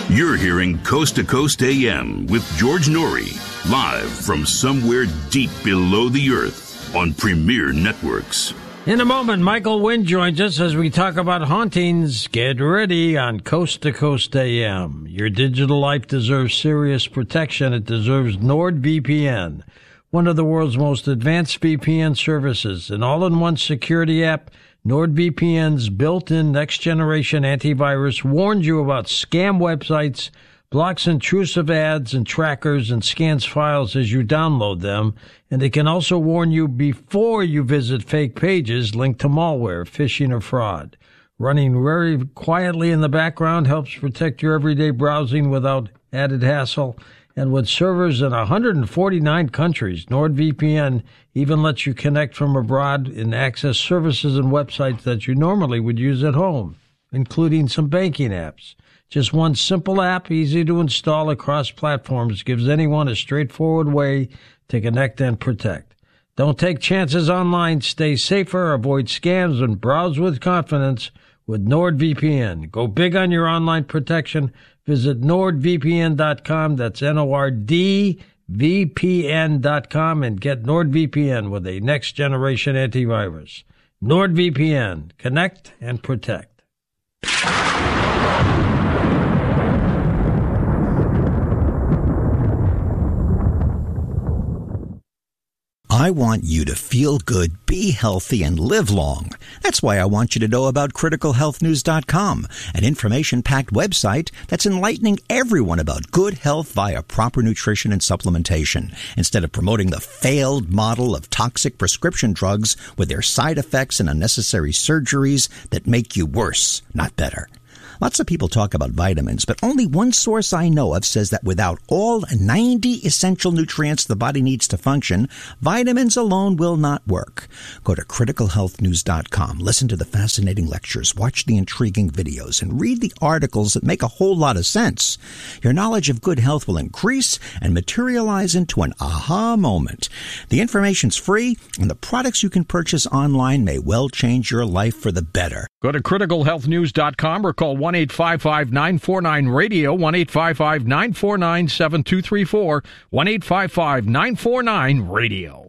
You're hearing Coast to Coast AM with George Norrie, live from somewhere deep below the earth on Premier Networks. In a moment, Michael Wynn joins us as we talk about hauntings. Get ready on Coast to Coast AM. Your digital life deserves serious protection. It deserves NordVPN, one of the world's most advanced VPN services. An all-in-one security app, NordVPN's built-in next-generation antivirus warns you about scam websites, blocks intrusive ads and trackers, and scans files as you download them. And it can also warn you before you visit fake pages linked to malware, phishing, or fraud. Running very quietly in the background helps protect your everyday browsing without added hassle. And with servers in 149 countries, NordVPN even lets you connect from abroad and access services and websites that you normally would use at home, including some banking apps. Just one simple app, easy to install across platforms, gives anyone a straightforward way to connect and protect. Don't take chances online. Stay safer, avoid scams, and browse with confidence with NordVPN. Go big on your online protection. Visit NordVPN.com. That's NORDVPN.com and get NordVPN with a next-generation antivirus. NordVPN. Connect and protect. I want you to feel good, be healthy, and live long. That's why I want you to know about CriticalHealthNews.com, an information-packed website that's enlightening everyone about good health via proper nutrition and supplementation, instead of promoting the failed model of toxic prescription drugs with their side effects and unnecessary surgeries that make you worse, not better. Lots of people talk about vitamins, but only one source I know of says that without all 90 essential nutrients the body needs to function, vitamins alone will not work. Go to CriticalHealthNews.com, listen to the fascinating lectures, watch the intriguing videos, and read the articles that make a whole lot of sense. Your knowledge of good health will increase and materialize into an aha moment. The information's free, and the products you can purchase online may well change your life for the better. Go to CriticalHealthNews.com or call 1-855-949-RADIO, 1-855-949-7234, 1-855-949-RADIO.